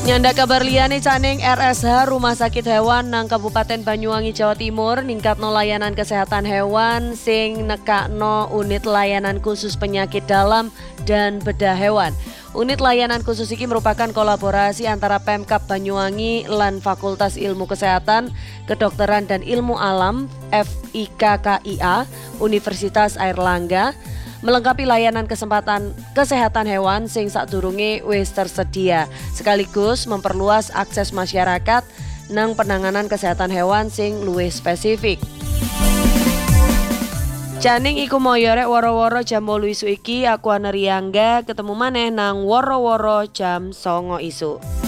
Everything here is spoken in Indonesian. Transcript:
Nyanda kabar liyane caning RSH Rumah Sakit Hewan nang Kabupaten Banyuwangi Jawa Timur ningkatno layanan kesehatan hewan sing nekakno unit layanan khusus penyakit dalam dan bedah hewan. Unit layanan khusus iki merupakan kolaborasi antara Pemkab Banyuwangi lan Fakultas Ilmu Kesehatan, Kedokteran dan Ilmu Alam FIKKIA Universitas Airlangga, melengkapi layanan kesehatan hewan sing sadurunge wis tersedia, sekaligus memperluas akses masyarakat nang penanganan kesehatan hewan sing luwih spesifik. Janing iku moyo rek woro-woro jam 8 isu iki aku Ana Riyangga ketemu maneh nang woro-woro jam 9 isu.